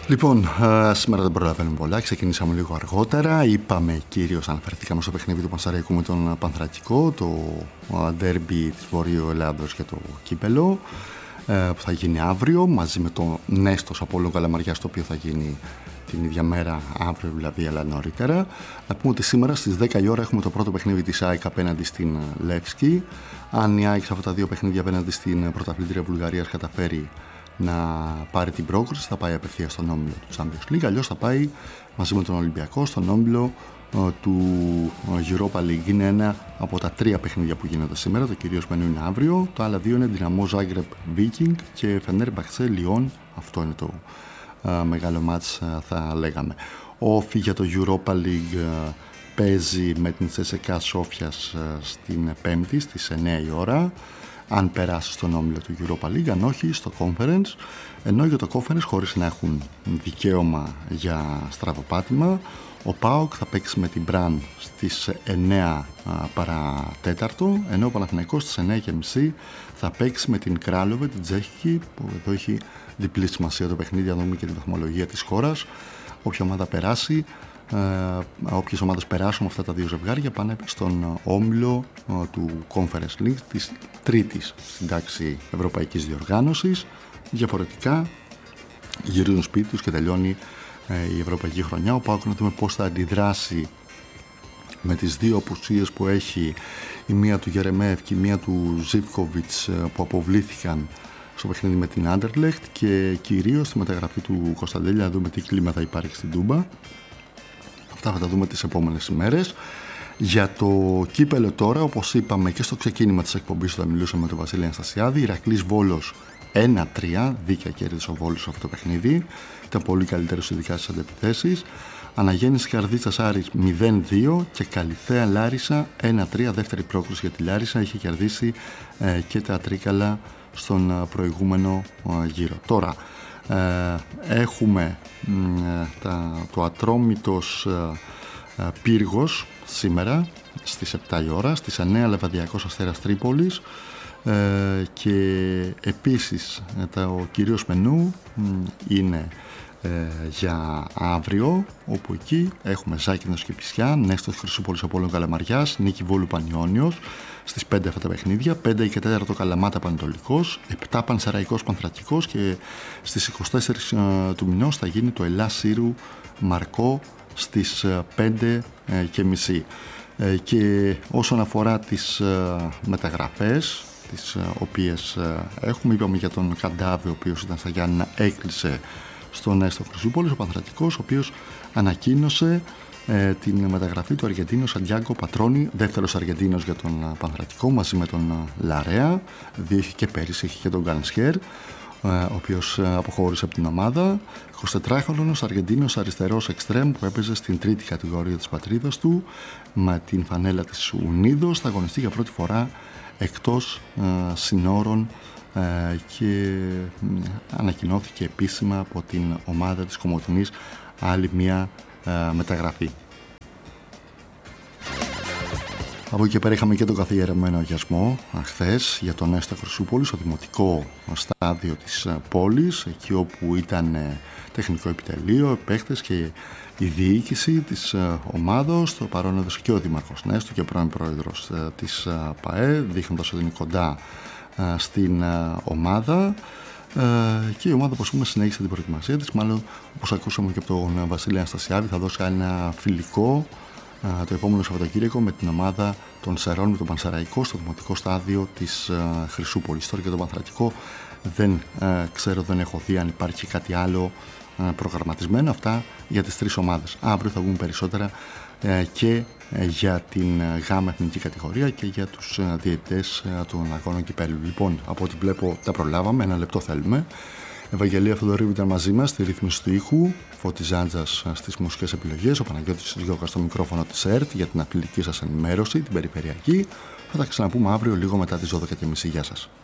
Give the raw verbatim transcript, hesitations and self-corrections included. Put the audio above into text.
Λοιπόν, σήμερα δεν προλαβαίνουμε πολλά. Ξεκινήσαμε λίγο αργότερα. Είπαμε κυρίως, αναφερθήκαμε στο παιχνίδι του Πανσεραϊκού με τον Πανθρακικό, το ντέρμπι της Βορείου Ελλάδος για το κύπελο, που θα γίνει αύριο μαζί με το Νέστος Απόλλων Καλαμαριάς, το οποίο θα γίνει την ίδια μέρα, αύριο δηλαδή, αλλά νωρίτερα. Να πούμε ότι σήμερα στις δέκα η ώρα έχουμε το πρώτο παιχνίδι της ΑΕΚ απέναντι στην Λεύσκη. Αν η ΑΕΚ σε αυτά τα δύο παιχνίδια απέναντι στην πρωταθλήτρια Βουλγαρίας καταφέρει να πάρει την πρόκριση, θα πάει απευθείας στον όμιλο του Champions League. Αλλιώς θα πάει μαζί με τον Ολυμπιακό στον όμιλο του Europa League. Είναι ένα από τα τρία παιχνίδια που γίνονται σήμερα. Το κυρίως μενού είναι αύριο. Το άλλα δύο είναι Δυναμό Ζάγκρεπ Viking και Φενέρμπαχτσε Λιόν. Αυτό είναι το uh, μεγάλο μάτς, uh, θα λέγαμε. Όφι για το Europa League uh, παίζει με την Τσέσεκα Σόφιας uh, στην Πέμπτη στις εννέα η ώρα. Αν περάσει στον όμιλο του Europa League, αν όχι στο Conference. Ενώ για το Conference, χωρίς να έχουν δικαίωμα για στραβοπάτημα, ο ΠΑΟΚ θα παίξει με την Μπραν στις εννέα παρά τέταρτο, ενώ ο Παναθηναϊκός στις εννέα και μισή θα παίξει με την Κράλοβε, την Τσέχικη, που εδώ έχει διπλή σημασία το παιχνίδι, να δούμε και την βαθμολογία της χώρας. Όποια ομάδα περάσει, Uh, όποιες ομάδες περάσουν με αυτά τα δύο ζευγάρια πάνε στον όμιλο uh, του Conference League της τρίτης στην τάξη ευρωπαϊκής διοργάνωσης. Διαφορετικά γυρίζουν σπίτι τους και τελειώνει uh, η ευρωπαϊκή χρονιά. Ο ΠΑΟΚ, να δούμε πώς θα αντιδράσει με τις δύο απουσίες που έχει, η μία του Γερεμέφ και η μία του Ζίβκοβιτς, uh, που αποβλήθηκαν στο παιχνίδι με την Άντερλεχτ, και κυρίως στη μεταγραφή του Κωνσταντέλια, να δούμε τι κλίμα θα υπάρχει στην Τούμπα. Αυτά θα τα δούμε τις επόμενες ημέρες. Για το κύπελο τώρα, όπως είπαμε και στο ξεκίνημα της εκπομπής όταν μιλούσαμε με τον Βασίλη Αναστασιάδη, Ηρακλής Βόλος ένα τρία, δίκαια κέρδισε ο Βόλος αυτό το παιχνίδι, ήταν πολύ καλύτερος ειδικά στις αντεπιθέσεις. Αναγέννηση Καρδίτσας Άρης μηδέν δύο και Καλυθέα Λάρισα ένα τρία, δεύτερη πρόκριση για τη Λάρισα, είχε κερδίσει ε, και τα Τρίκαλα στον ε, προηγούμενο ε, γύρο. Τώρα Ε, έχουμε ε, τα, το Ατρόμητος ε, ε, Πύργος σήμερα στις επτά η ώρα, στις εννέα Λεβαδιακός Αστέρας Τρίπολης, ε, και επίσης ε, το κυρίως μενού ε, είναι ε, για αύριο, όπου εκεί έχουμε Ζάκυνθος και Πισιά, Νέστος Χρυσούπολης Απόλλων Καλαμαριάς, Νίκη Βόλου Πανιώνιος. Στις πέντε αυτά τα παιχνίδια, πέντε και τέταρτο Καλαμάτα Πανετολικός, επτά Πανσεραϊκός Πανθρακικός, και στις είκοσι τέσσερις uh, του μηνός θα γίνει το Ελλάς Σύρου Μαρκό στις uh, πέντε και μισή. Uh, και όσον αφορά τις uh, μεταγραφές, τις uh, οποίες uh, έχουμε, είπαμε για τον Καντάβη, ο οποίος ήταν στα Γιάννηνα, έκλεισε στον Νέστο Χρυσούπολης, ο Πανθρακικός, ο οποίος ανακοίνωσε Ε, την μεταγραφή του Αργεντίνου Σαντιάγκο Πατρόνι, δεύτερος Αργεντίνος για τον Πανθρακικό, μαζί με τον Λαρέα. Δύο είχε και πέρυσι, είχε και τον Γκανσχέρ, ε, ο οποίος αποχώρησε από την ομάδα. εικοσιτετράχρονος Αργεντίνος αριστερός εξτρέμ που έπαιζε στην τρίτη κατηγορία της πατρίδας του με την φανέλα της Ουνίδος. Θα αγωνιστεί για πρώτη φορά εκτός ε, συνόρων ε, και ε, ανακοινώθηκε επίσημα από την ομάδα της Κομοτηνής άλλη μια μεταγραφή. Από εκεί και πέρα είχαμε και τον καθιερωμένο αγιασμό χθες για τον Νέστο Χρυσούπολη στο δημοτικό στάδιο της πόλης, εκεί όπου ήταν τεχνικό επιτελείο, παίχτες και η διοίκηση της ομάδος. Το παρόν έδωσε και ο Δήμαρχος Νέστο και ο πρώην πρόεδρος της ΠΑΕ, δείχνοντας ότι είναι κοντά στην ομάδα. Uh, και η ομάδα, όπως πούμε, συνέχισε την προετοιμασία της. Μάλλον, όπως ακούσαμε και από τον Βασίλη Αναστασιάδη, θα δώσει ένα φιλικό uh, το επόμενο Σαββατοκύριακο με την ομάδα των Σερών, με τον Πανσεραϊκό, στο δημοτικό στάδιο της uh, Χρυσούπολης. Τώρα για τον Πανθρακικό δεν uh, ξέρω, δεν έχω δει αν υπάρχει κάτι άλλο uh, προγραμματισμένο. Αυτά για τις τρεις ομάδες. Αύριο θα βγουν περισσότερα uh, και uh, για την uh, γάμα εθνική κατηγορία και για τους uh, διαιτητές uh, των αγώνων κυπέλλου. Λοιπόν, από ό,τι βλέπω τα προλάβαμε, ένα λεπτό θέλουμε. Ευαγγελία Θοδωρίου ήταν μαζί μας στη ρύθμιση του ήχου, Φώτης Ζάντζας στις μουσικές επιλογές, ο Παναγιώτης Γιώργας στο μικρόφωνο της ΕΡΤ για την αθλητική σας ενημέρωση, την περιφερειακή. Θα τα ξαναπούμε αύριο λίγο μετά τις δώδεκα και μισή. Γεια σας.